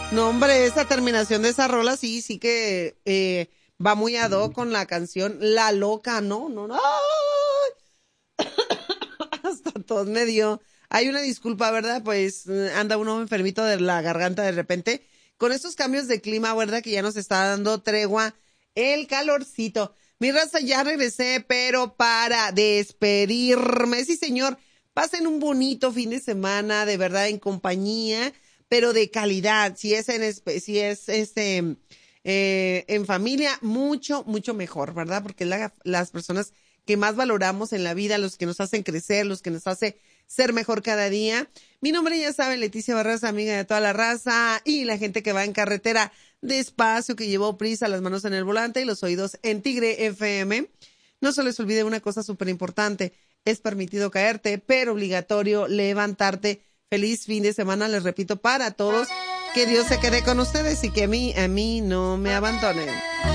No, hombre, esa terminación de esa rola sí que va muy ad hoc con la canción La Loca, ¿no? No, no. Hasta tos me dio. Hay una disculpa, ¿verdad? Pues anda uno enfermito de la garganta de repente. Con estos cambios de clima, ¿verdad? Que ya nos está dando tregua el calorcito. Mi raza, ya regresé, pero para despedirme. Sí, señor. Pasen un bonito fin de semana, de verdad, en compañía, pero de calidad. Si es en familia, mucho mejor, ¿verdad? Porque las personas que más valoramos en la vida, los que nos hacen crecer, los que nos hace ser mejor cada día. Mi nombre, ya saben, Leticia Barraza, amiga de toda la raza, y la gente que va en carretera despacio, que llevó prisa, las manos en el volante y los oídos en Tigre FM. No se les olvide una cosa súper importante: es permitido caerte, pero obligatorio levantarte. Feliz fin de semana, les repito, para todos. Que Dios se quede con ustedes y que a mí no me abandonen.